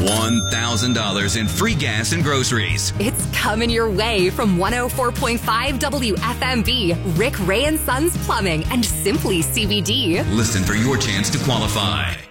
$1,000 in free gas and groceries. It's coming your way from 104.5 WFMB, Rick Ray and Sons Plumbing, and Simply CBD. Listen for your chance to qualify.